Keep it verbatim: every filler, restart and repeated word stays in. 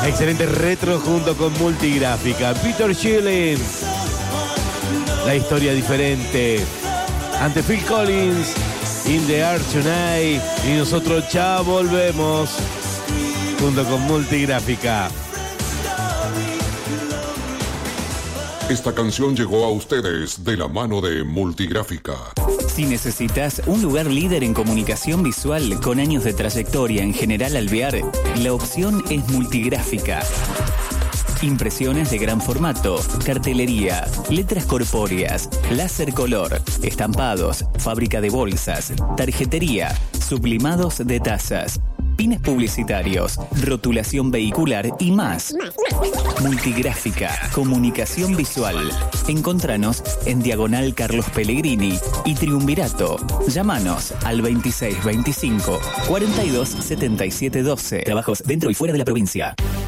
Excelente retro junto con Multigráfica. Peter Schilling. La historia diferente. Ante Phil Collins. In the Air Tonight. Y nosotros ya volvemos. Junto con Multigráfica. Esta canción llegó a ustedes de la mano de Multigráfica. Si necesitas un lugar líder en comunicación visual con años de trayectoria en General Alvear, la opción es Multigráfica. Impresiones de gran formato, cartelería, letras corpóreas, láser color, estampados, fábrica de bolsas, tarjetería, sublimados de tazas, pines publicitarios, rotulación vehicular y más. Multigráfica, comunicación visual. Encontranos en Diagonal Carlos Pellegrini y Triunvirato. Llámanos al veintiséis veinticinco cuarenta y dos setenta y siete doce. Trabajos dentro y fuera de la provincia.